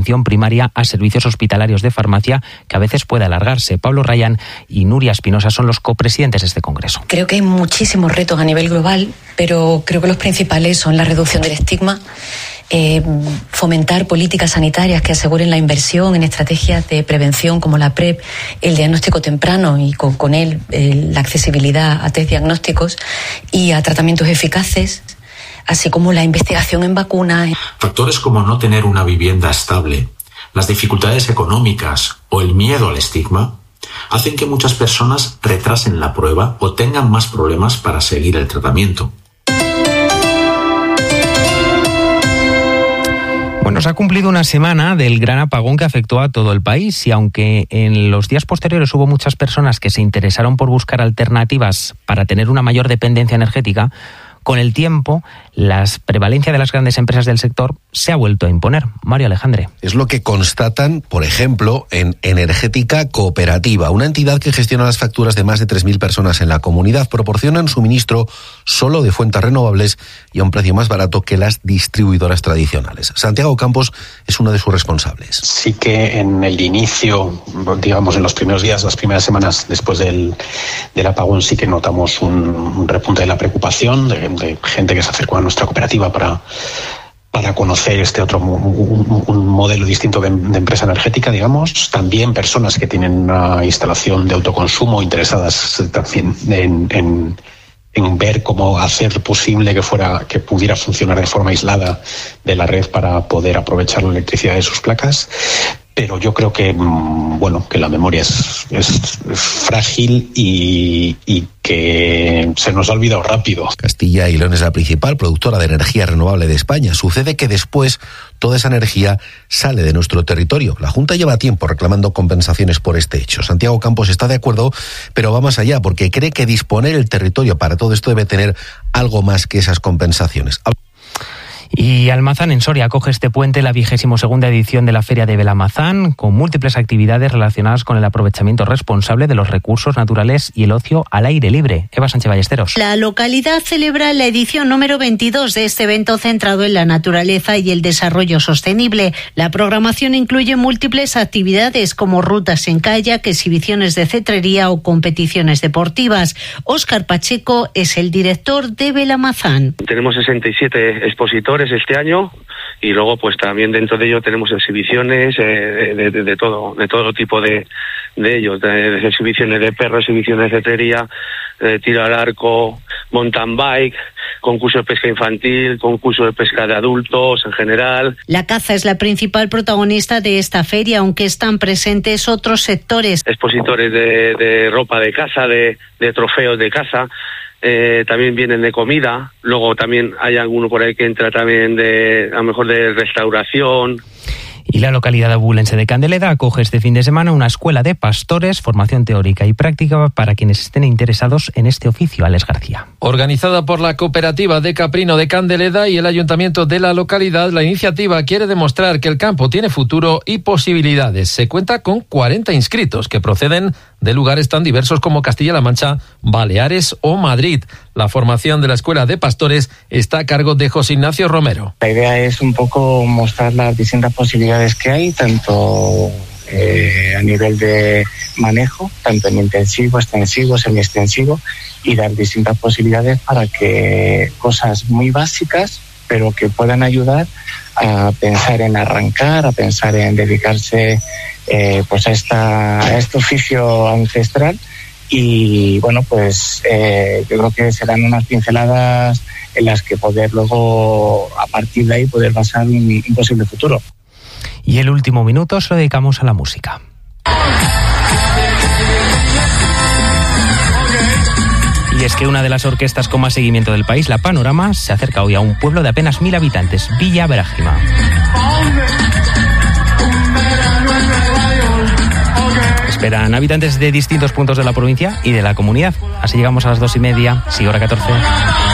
primaria a servicios hospitalarios de farmacia, que a veces puede alargarse. Pablo Rayán y Nuria Espinosa son los copresidentes de este congreso. Creo que hay muchísimos retos a nivel global, pero creo que los principales son la reducción del estigma, fomentar políticas sanitarias que aseguren la inversión en estrategias de prevención como la PrEP, el diagnóstico temprano y con él la accesibilidad a test diagnósticos y a tratamientos eficaces, así como la investigación en vacunas. Factores como no tener una vivienda estable, las dificultades económicas o el miedo al estigma hacen que muchas personas retrasen la prueba o tengan más problemas para seguir el tratamiento. Bueno, se ha cumplido una semana del gran apagón que afectó a todo el país y aunque en los días posteriores hubo muchas personas que se interesaron por buscar alternativas para tener una mayor dependencia energética, con el tiempo, la prevalencia de las grandes empresas del sector se ha vuelto a imponer. Mario Alejandre. Es lo que constatan, por ejemplo, en Energética Cooperativa, una entidad que gestiona las facturas de más de 3.000 personas en la comunidad. Proporcionan suministro solo de fuentes renovables y a un precio más barato que las distribuidoras tradicionales. Santiago Campos es uno de sus responsables. Sí que en el inicio, digamos en los primeros días, las primeras semanas después del apagón, sí que notamos un repunte de la preocupación de gente que se acercó a nuestra cooperativa para conocer este otro un modelo distinto de empresa energética, digamos. También personas que tienen una instalación de autoconsumo interesadas también en ver cómo hacer posible que pudiera funcionar de forma aislada de la red para poder aprovechar la electricidad de sus placas. Pero yo creo que que la memoria es frágil y que se nos ha olvidado rápido. Castilla y León es la principal productora de energía renovable de España. Sucede que después toda esa energía sale de nuestro territorio. La Junta lleva tiempo reclamando compensaciones por este hecho. Santiago Campos está de acuerdo, pero va más allá porque cree que disponer el territorio para todo esto debe tener algo más que esas compensaciones. Y Almazán en Soria acoge este puente la 22ª edición de la Feria de Belamazán, con múltiples actividades relacionadas con el aprovechamiento responsable de los recursos naturales y el ocio al aire libre. Eva Sánchez Ballesteros. La localidad celebra la edición número 22 de este evento centrado en la naturaleza y el desarrollo sostenible. La programación incluye múltiples actividades como rutas en kayak, exhibiciones de cetrería o competiciones deportivas. Óscar Pacheco es el director de Belamazán. Tenemos 67 expositores este año y luego pues también dentro de ello tenemos exhibiciones de todo tipo de ellos, de exhibiciones de perro, exhibiciones de cetrería, tiro al arco, mountain bike, concurso de pesca infantil, concurso de pesca de adultos en general. La caza es la principal protagonista de esta feria, aunque están presentes otros sectores. Expositores de ropa de caza, de trofeos de caza. También vienen de comida, luego también hay alguno por ahí que entra también a lo mejor de restauración. Y la localidad abulense de Candeleda acoge este fin de semana una escuela de pastores, formación teórica y práctica para quienes estén interesados en este oficio. Alex García. Organizada por la cooperativa de Caprino de Candeleda y el ayuntamiento de la localidad, la iniciativa quiere demostrar que el campo tiene futuro y posibilidades. Se cuenta con 40 inscritos que proceden de lugares tan diversos como Castilla-La Mancha, Baleares o Madrid. La formación de la escuela de pastores está a cargo de José Ignacio Romero. La idea es un poco mostrar las distintas posibilidades que hay, tanto a nivel de manejo, tanto en intensivo, extensivo, semiextensivo, y dar distintas posibilidades para que cosas muy básicas, pero que puedan ayudar a pensar en arrancar, a pensar en dedicarse a este oficio ancestral. Y bueno, pues yo creo que serán unas pinceladas en las que poder luego, a partir de ahí, poder basar un posible futuro. Y el último minuto se lo dedicamos a la música. Y es que una de las orquestas con más seguimiento del país, la Panorama, se acerca hoy a un pueblo de apenas 1.000 habitantes, Villa Brágima. Esperan habitantes de distintos puntos de la provincia y de la comunidad. Así llegamos a las 2:30, sigue hora 14.